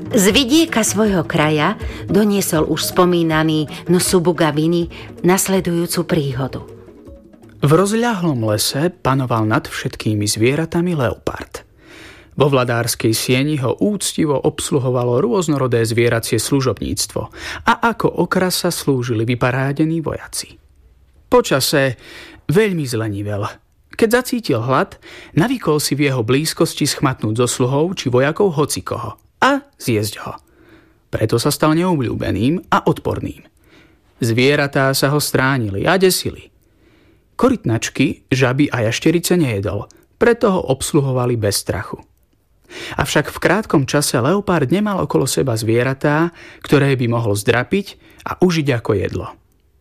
Z vidieka svojho kraja doniesol už spomínaný Nsubugavini nasledujúcu príhodu. V rozľahlom lese panoval nad všetkými zvieratami leopard. Vo vladárskej sieni ho úctivo obsluhovalo rôznorodé zvieracie služobníctvo a ako okrasa slúžili vyparádení vojaci. Počase veľmi zlenivel. Keď zacítil hlad, navykol si v jeho blízkosti schmatnúť zo sluhov či vojakov hocikoho a zjesť ho. Preto sa stal neobľúbeným a odporným. Zvieratá sa ho stránili a desili. Korytnačky, žaby a jašterice nejedol, preto ho obsluhovali bez strachu. Avšak v krátkom čase leopard nemal okolo seba zvieratá, ktoré by mohol zdrapiť a užiť ako jedlo.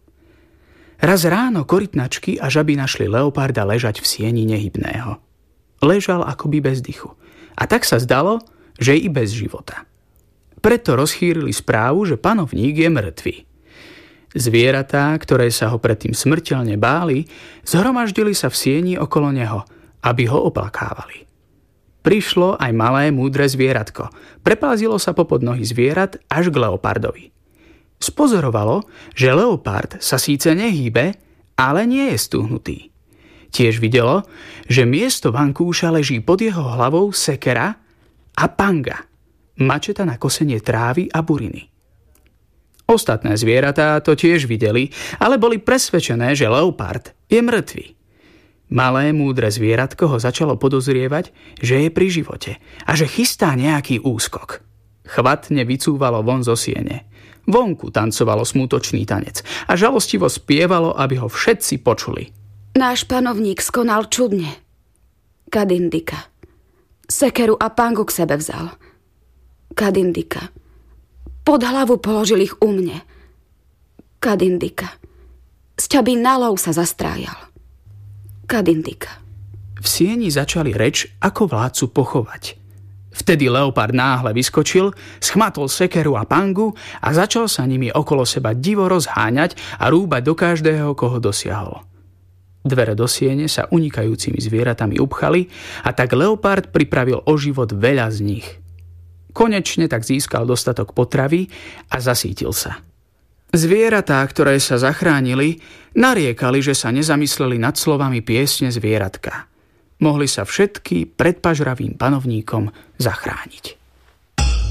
Raz ráno korytnačky a žaby našli leoparda ležať v sieni nehybného. Ležal akoby bez dychu. A tak sa zdalo, že je i bez života. Preto rozchýrili správu, že panovník je mŕtvy. Zvieratá, ktoré sa ho predtým smrteľne báli, zhromaždili sa v sieni okolo neho, aby ho oplakávali. Prišlo aj malé múdre zvieratko. Prepázilo sa popod nohy zvierat až k leopardovi. Spozorovalo, že leopard sa síce nehýbe, ale nie je stuhnutý. Tiež videlo, že miesto vankúša leží pod jeho hlavou sekera a panga, mačeta na kosenie trávy a buriny. Ostatné zvieratá to tiež videli, ale boli presvedčené, že leopard je mŕtvy. Malé múdre zvieratko ho začalo podozrievať, že je pri živote a že chystá nejaký úskok. Chvatne vycúvalo von zo siene. Vonku tancovalo smútočný tanec a žalostivo spievalo, aby ho všetci počuli. Náš panovník skonal čudne. Kadindika. Sekeru a pangu k sebe vzal. Kadindika. Pod hlavu položil ich u mne. Kadindika. Sťaby nalov sa zastrájal. Kadindika. V sieni začali reč, ako vládcu pochovať. Vtedy leopard náhle vyskočil, schmatol sekeru a pangu a začal sa nimi okolo seba divo rozháňať a rúbať do každého, koho dosiahol. Dvere do siene sa unikajúcimi zvieratami upchali a tak leopard pripravil o život veľa z nich. Konečne tak získal dostatok potravy a zasítil sa. Zvieratá, ktoré sa zachránili, nariekali, že sa nezamysleli nad slovami piesne zvieratka. Mohli sa všetky pred pažravým panovníkom zachrániť.